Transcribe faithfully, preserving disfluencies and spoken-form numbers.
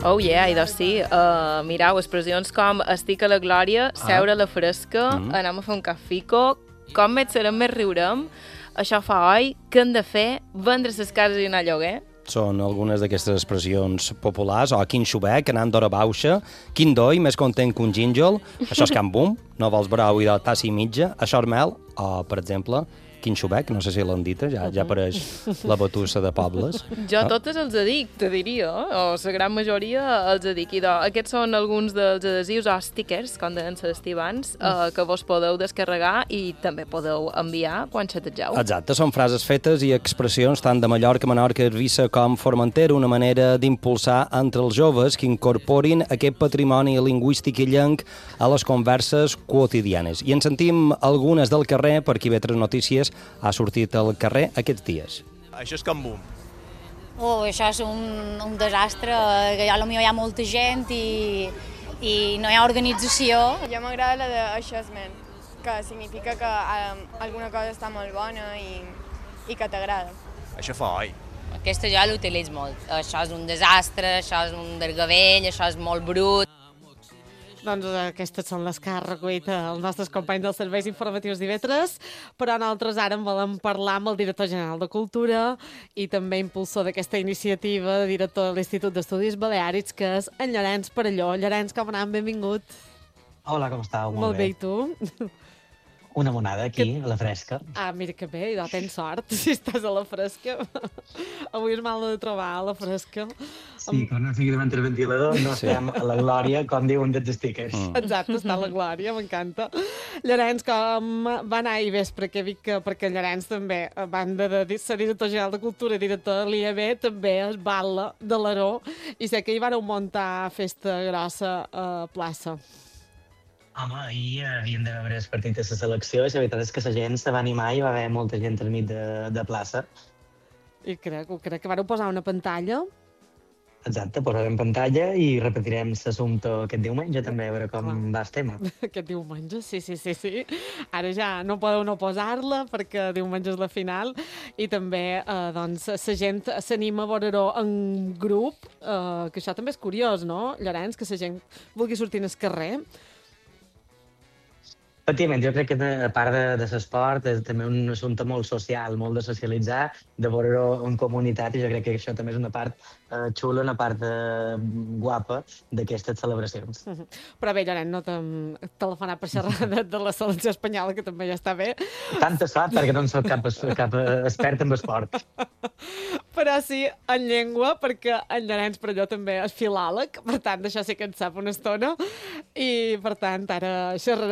Oh yeah, idò sí. Uh, mirau, expressions com estic a la glòria, seure a la fresca, Mm. anem a fer un cafico, com més serem més riurem, això fa oi, què hem de fer? Vendre ses cases i anar a lloguer? Són algunes d'aquestes expressions populars, o quin xubec, anant d'hora baixa, quin doi, més content que un gínjol, això és can bum, no vols brau i de tassa i mitja, això és mel, o, per exemple, quin xubec, no sé si l'han dit, ja, ja apareix la batussa de pobles. Jo totes els dic, te diria, o la gran majoria els dic. Idò, aquests són alguns dels adhesius o stickers, com deien les abans, eh, que vos podeu descarregar i també podeu enviar quan xategeu. Exacte, són frases fetes i expressions tant de Mallorca, Menorca, Eivissa com Formentera, una manera d'impulsar entre els joves que incorporin aquest patrimoni lingüístic i llenc a les converses quotidianes. I en sentim algunes del carrer, per qui ve tres notícies, ha sortit al carrer aquests dies. Això és Can Bum. Oh, això és un, un desastre, que potser hi ha molta gent i, i no hi ha organització. Jo m'agrada la de això és ment, que significa que um, alguna cosa està molt bona i, i que t'agrada. Això fa oi. Aquesta jo l'utilitzo molt. Això és un desastre, això és un desgavell, això és molt brut. Doncs aquestes són les que ha recollit els nostres companys dels serveis informatius d'I V tres, però nosaltres ara en volem parlar amb el director general de Cultura i també impulsor d'aquesta iniciativa, director de l'Institut d'Estudis Baleàrics, que és en Llorenç Perelló. Llorenç, com anem? Benvingut. Hola, com estàu? Molt, Molt bé, i tu? Una monada aquí, Que- a la fresca. Ah, mira que bé, idò, tens sort, si estàs a la fresca. Avui és mal de trobar a la fresca. Sí, quan no sigui davant el ventilador no Sí. estem a la glòria, com diuen dels stickers. Mm. Exacte, està a la glòria, m'encanta. Llorenç, com va anar ahir vespre, que dic que perquè Llorenç també, a banda de ser director general de Cultura i director de l'I A B, també és bala de l'Aró, i sé que hi vareu muntar festa grossa a plaça. Home, ahir havíem de veure el partit de la selecció i la veritat és que la gent se va animar i va haver molta gent al mig de, de plaça. I crec, crec que vareu posar una pantalla. Exacte, posarem pantalla i repetirem l'assumpte aquest diumenge també, a veure com Clar. va el tema. Aquest diumenge, sí, sí, sí, sí. Ara ja no podeu no posar-la perquè diumenge és la final i també eh, doncs, la gent s'anima a veure-ho en grup, eh, que això també és curiós, no, Llorenç, que la gent vulgui sortir al carrer. Efectivament, jo crec que a part de, de l'esport és també un assumpte molt social, molt de socialitzar, de veure-ho en comunitat, i jo crec que això també és una part eh, xula, una part eh, guapa d'aquestes celebracions. Uh -huh. Però bé, Llorenç, no t'hem telefonat per xerrar de, de la selecció espanyola, que també ja està bé. Tanta sort, perquè no en soc cap, es- cap eh, expert en esport. Però sí en llengua, perquè en Llorenç Perelló també és filòleg, per tant, d'això sí que en sap una estona, i per tant, ara xerrarem